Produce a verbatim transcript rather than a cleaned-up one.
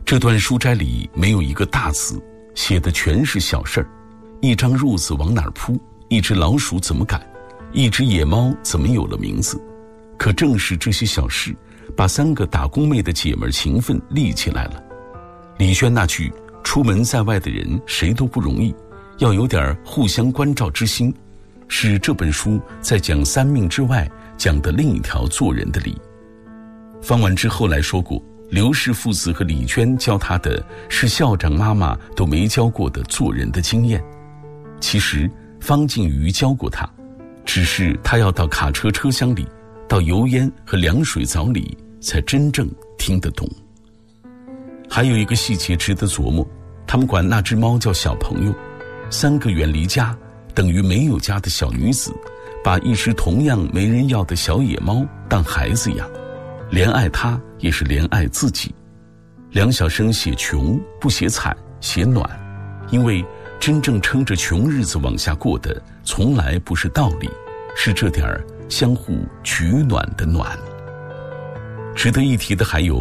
这段书斋里没有一个大字，写的全是小事儿，一张褥子往哪儿铺，一只老鼠怎么赶，一只野猫怎么有了名字。可正是这些小事，把三个打工妹的姐们情分立起来了。李轩那句出门在外的人谁都不容易，要有点互相关照之心，是这本书在讲三命之外讲的另一条做人的理。方完之后来说过，刘氏父子和李娟教他的是校长妈妈都没教过的做人的经验。其实方靖瑜教过他，只是他要到卡车车厢里，到油烟和凉水澡里才真正听得懂。还有一个细节值得琢磨，他们管那只猫叫小朋友。三个远离家等于没有家的小女子，把一只同样没人要的小野猫当孩子养，怜爱它也是怜爱自己。梁晓声写穷不写惨，写暖，因为真正撑着穷日子往下过的从来不是道理，是这点儿相互取暖的暖。值得一提的还有